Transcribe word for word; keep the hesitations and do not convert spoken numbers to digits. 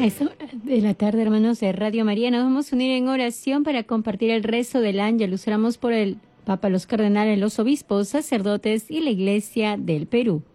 A esta hora de la tarde, hermanos de Radio María, nos vamos a unir en oración para compartir el rezo del Ángelus. Oramos por el Papa, los cardenales, los obispos, sacerdotes y la Iglesia del Perú.